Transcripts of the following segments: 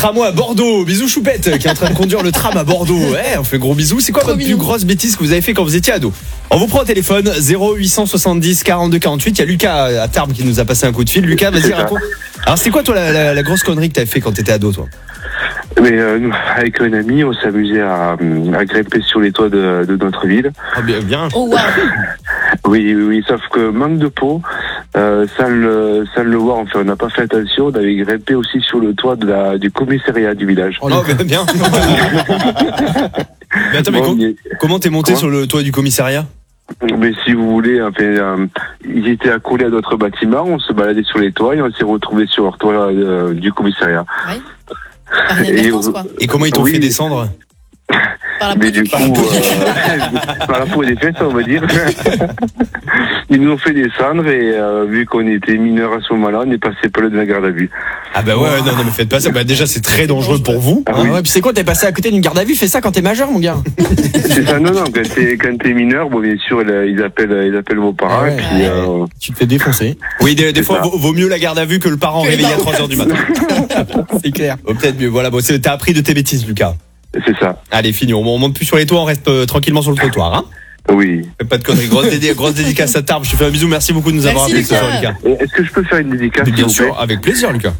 Tramway à Bordeaux. Bisous Choupette qui est en train de conduire le tram à Bordeaux. Ouais, on fait gros bisous. C'est quoi votre plus grosse bêtise que vous avez fait quand vous étiez ado? On vous prend au téléphone 0870 42 48. Il y a Lucas à Tarbes qui nous a passé un coup de fil. Lucas, vas-y raconte. Alors c'est quoi toi la grosse connerie que t'avais fait quand t'étais ado toi? Mais nous, avec un ami, on s'amusait à grimper sur les toits de notre ville. Ah bien. Oh wow. Oui, sauf que manque de peau, sans le voir, enfin, on n'a pas fait attention, on avait grimpé aussi sur le toit du commissariat du village. Oh non, mais bien. Mais attends, comment t'es monté sur le toit du commissariat? Mais si vous voulez, enfin, ils étaient accolés à d'autres bâtiments, on se baladait sur les toits et on s'est retrouvés sur leur toit du commissariat. Ouais. Et comment ils t'ont fait descendre? Par la mais du coup, par la peau des fesses, on va dire. Ils nous ont fait descendre et vu qu'on était mineurs à ce moment-là, on est passé par le de la garde à vue. Ah bah ouais, non mais faites pas ça. Bah déjà c'est très dangereux pour vous. Ah ouais, puis c'est quoi, t'es passé à côté d'une garde à vue? Fais ça quand t'es majeur, mon gars. C'est ça, non, quand t'es mineur, bon bien sûr ils appellent vos parents et puis tu te fais défoncer. Oui, des fois vaut mieux la garde à vue que le parent réveillé à 3h du matin. C'est clair. Peut-être mieux. Voilà, bon, t'as appris de tes bêtises, Lucas. C'est ça. Allez, fini. On monte plus sur les toits, on reste tranquillement sur le trottoir, hein. Oui. Fais pas de conneries. Grosse dédicace à Tarbes. Je te fais un bisou. Merci beaucoup de nous avoir appelés ce soir, Lucas. Est-ce que je peux faire une dédicace? Bien sûr, avec plaisir, Lucas.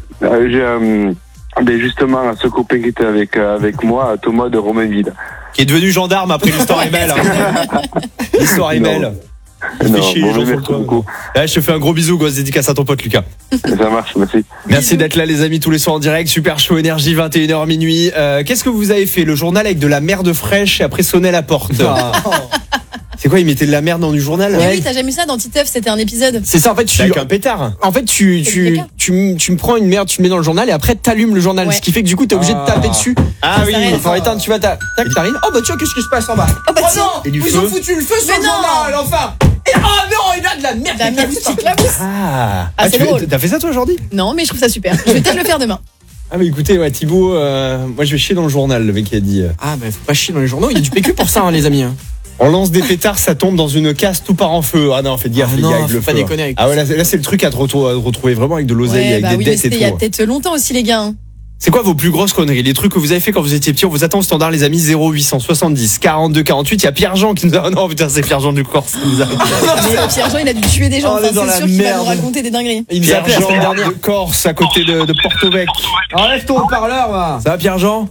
J'ai justement à ce copain qui était avec moi, Thomas de Romainville. Qui est devenu gendarme après l'histoire est belle. Hein. L'histoire est belle. Il fait chier les gens sur le toit. Là, je te fais un gros bisou, grosse dédicace à ton pote Lucas. Ça marche, merci. Merci d'être là les amis tous les soirs en direct. Super Show Énergie 21h minuit. Qu'est-ce que vous avez fait? Le journal avec de la merde fraîche et après sonner à la porte. C'est quoi, ils mettaient de la merde dans du journal? Oui, t'as jamais vu ça dans Titeuf, c'était un épisode. C'est ça, en fait, avec un pétard. En fait, tu me prends une merde, tu le mets dans le journal et après t'allumes le journal, ce qui fait que du coup t'es obligé de taper dessus. Ah oui, il faut éteindre, tu vas tac, t'arrives. Oh bah tiens, qu'est-ce qui se passe en bas? Oh bah tiens, ils ont foutu le feu sur le journal, enfin. Et oh non, il a de la merde. La mousse. C'est drôle. T'as fait ça toi aujourd'hui? Non, mais je trouve ça super. Je vais peut-être le faire demain. Ah mais écoutez, ouais, Thibaut, moi je vais chier dans le journal, le mec qui a dit. Ah bah faut pas chier dans les journaux, il y a du PQ pour ça, hein, les amis. On lance des pétards, ça tombe dans une casse, tout part en feu. Ah non, faites gaffe les gars, avec le feu. Pas déconner avec ah ouais, là c'est le truc à te retrouver vraiment avec de l'oseille, avec des dettes et tout. Il y a peut-être longtemps aussi les gars. C'est quoi vos plus grosses conneries? Les trucs que vous avez fait quand vous étiez petit? On vous attend au standard les amis. 0870 42 48. Il y a Pierre-Jean qui nous a... non putain, c'est Pierre-Jean du Corse qui nous a... Pierre-Jean il a dû tuer des gens, c'est sûr qu'il va nous raconter des dingueries. Il nous a appelé la semaine dernière de Corse à côté de Porto-Vec. Enlève ton haut-parleur là. Ça va Pierre-Jean?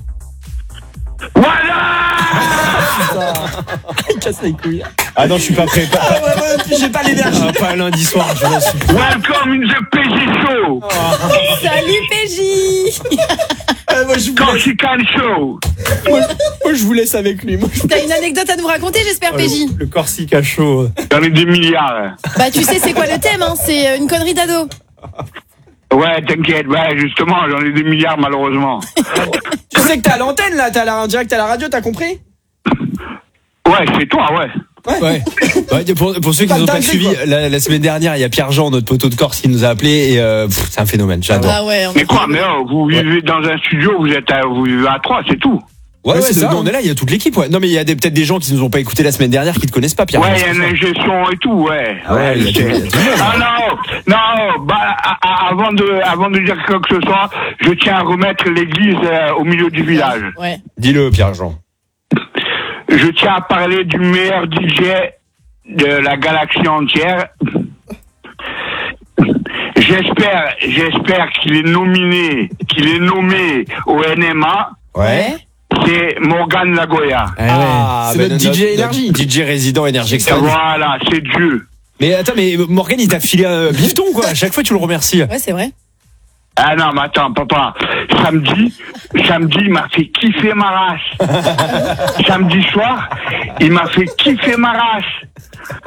Voilà. Il casse les couilles. Ah non, je suis pas prêt. J'ai pas l'énergie. Pas lundi soir, je m'en suis. Welcome in the PJ Show. Salut PJ. Corsican Show. Moi, je vous laisse avec lui. T'as une anecdote à nous raconter, j'espère, PJ? Le Corsica Show. J'en ai des milliards. Bah, tu sais, c'est quoi le thème, hein? C'est une connerie d'ado. Ouais, t'inquiète, ouais, justement, j'en ai des milliards, malheureusement. Tu sais que t'es à l'antenne, là, t'es en direct à la radio, t'as compris? Ouais, c'est toi, ouais. Ouais. Pour ceux qui n'ont pas suivi, la semaine dernière, il y a Pierre-Jean, notre poteau de Corse, qui nous a appelé et c'est un phénomène, j'adore. Ah ouais, mais quoi, mais vous vivez dans un studio, vous vivez à 3, c'est tout. Ouais, c'est ça. On est là, il y a toute l'équipe, ouais. Non, mais il y a peut-être des gens qui nous ont pas écouté la semaine dernière qui te connaissent pas, Pierre. Ouais, il y a une ingestion et tout, ouais. Ouais, non, bah, avant de dire quoi que ce soit, je tiens à remettre l'église au milieu du village. Ouais. Dis-le, Pierre-Jean. Je tiens à parler du meilleur DJ de la galaxie entière. J'espère qu'il est nommé au NMA. Ouais. C'est Morgan Lagoya. Ah, c'est notre DJ Énergie. DJ résident Énergie Extrême. Voilà, c'est Dieu. Mais attends, mais Morgan, il t'a filé un bifton, quoi. À chaque fois, tu le remercies. Ouais, c'est vrai. Ah non, mais attends, papa. Samedi, il m'a fait kiffer ma race. Samedi soir, il m'a fait kiffer ma race.